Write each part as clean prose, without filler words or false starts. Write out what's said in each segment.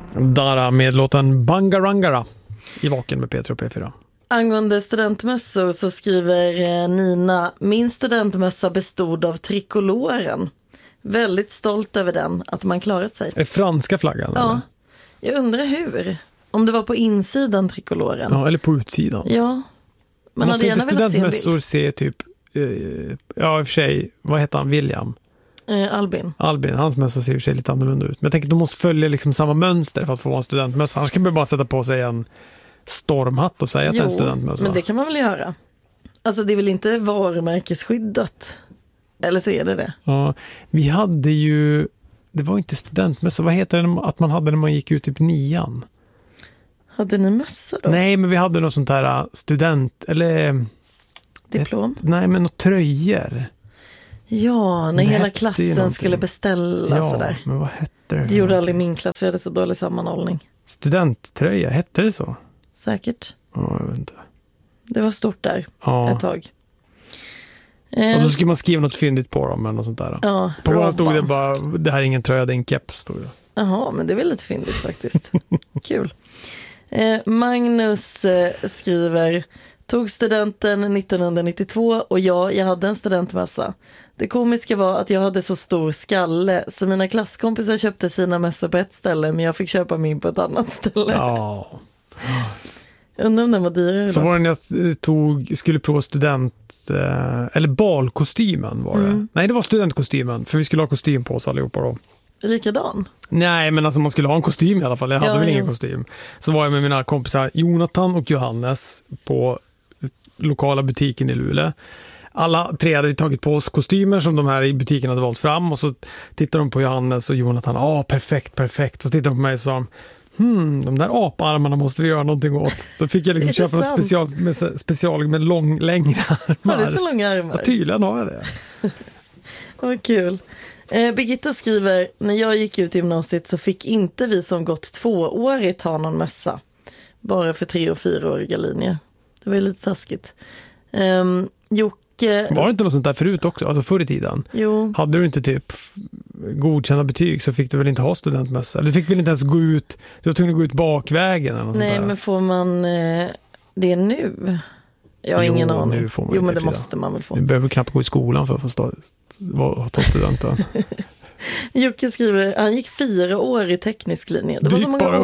Dara med låten Bangarangara i Vaken med Peter och P4. Angående studentmössor så skriver Nina: min studentmössa bestod av trikoloren. Väldigt stolt över den, att man klarat sig. Är det franska flaggan? Ja, eller? jag undrar hur. Om det var på insidan trikoloren. Ja, eller på utsidan. Ja. Man måste inte velat se en studentmössor se typ, ja i och för sig, vad heter han, William? Albin, hans mössa ser i och för sig lite annorlunda ut. Men jag tänker att de måste följa liksom samma mönster för att få en studentmössa. Annars kan man bara sätta på sig en stormhatt och säga att det är en studentmössa. Men det kan man väl göra. Alltså det är väl inte varumärkesskyddat? Eller så är det. Ja, vi hade ju, det var inte studentmössa, vad heter det att man hade när man gick ut typ 9:an? Hade ni mössa då? Nej, men vi hade något sånt här student, eller... Diplom? Nej, men något tröjor. Ja, när hela klassen skulle beställa ja, sådär. Men vad hette det? Det gjorde aldrig min klass, vi hade så dålig sammanhållning. Studenttröja, hette det så? Säkert. Ja, jag vet inte. Det var stort där ett tag. Och så skulle man skriva något fyndigt på dem eller något sånt där. Ja, på våran stod det bara, det här är ingen tröja, det är en keps, stod det. Jaha, men det är väl lite fyndigt faktiskt. Kul. Magnus skriver: tog studenten 1992 och jag hade en studentmössa. Det komiska var att jag hade så stor skalle så mina klasskompisar köpte sina mössor på ett ställe men jag fick köpa min på ett annat ställe. Ja. Undrar om den var dyrare. Så var det när jag skulle prova eller balkostymen var det. Nej, det var studentkostymen, för vi skulle ha kostym på oss allihopa då. Likadan? Nej, men alltså man skulle ha en kostym i alla fall. Jag hade väl ingen kostym. Så var jag med mina kompisar Jonathan och Johannes på lokala butiken i Luleå. Alla tre hade tagit på oss kostymer som de här i butiken hade valt fram. Och så tittade de på Johannes och Jonathan. Perfekt. Och så tittade de på mig och sa: de där aparmarna måste vi göra någonting åt. Då fick jag liksom köpa något special med längre armar. Har du så långa armar? Ja, tydligen har jag det. Vad kul. Birgitta skriver: när jag gick ut i gymnasiet så fick inte vi som gått 2-årigt ha någon mössa. Bara för 3- och 4-åriga linjer. Det var lite taskigt. Jocke... Var det inte något sånt där förut också? Alltså förr i tiden? Jo. Hade du inte typ godkända betyg så fick du väl inte ha studentmössa? Du fick väl inte ens gå ut, du var tvungen att gå ut bakvägen eller något sånt där. Men får man det nu? Jag har ingen aning. Nu får man men det måste man väl få. Du behöver knappt gå i skolan för att få ta studenten. Jocke skriver: han gick 4 år i teknisk linje. Det var så många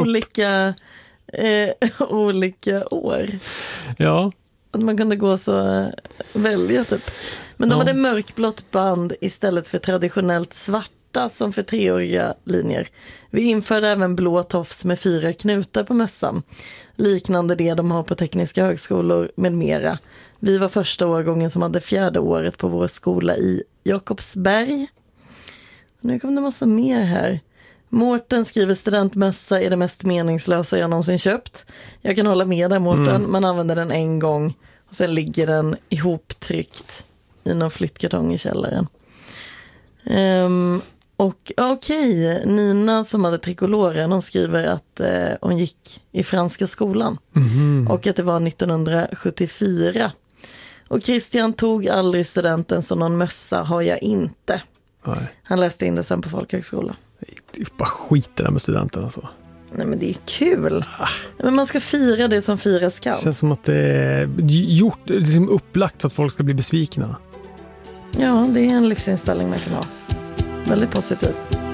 olika år. Ja. Att man kunde gå så välja typ. Men de hade mörkblått band istället för traditionellt svarta som för 3-åriga linjer. Vi införde även blå tofs med 4 knutar på mössan. Liknande det de har på tekniska högskolor med mera. Vi var första årgången som hade 4:e året på vår skola i Jakobsberg. Nu kommer det massa mer här. Mårten skriver: studentmössa är det mest meningslösa jag någonsin köpt. Jag kan hålla med där, Mårten. Man använder den en gång och sen ligger den ihoptryckt i någon flyttkartong i källaren. Och okej, Nina som hade trikoloren, hon skriver att hon gick i franska skolan och att det var 1974. Och Christian tog aldrig studenten, så någon mössa har jag inte. Nej. Han läste in det sen på folkhögskola. Det är bara skit det där med studenten alltså. Nej, men det är kul. Men man ska fira det som firas kan. Det känns som att det är gjort, det är liksom upplagt för att folk ska bli besvikna. Ja, det är en livsinställning man kan ha. Väldigt positiv.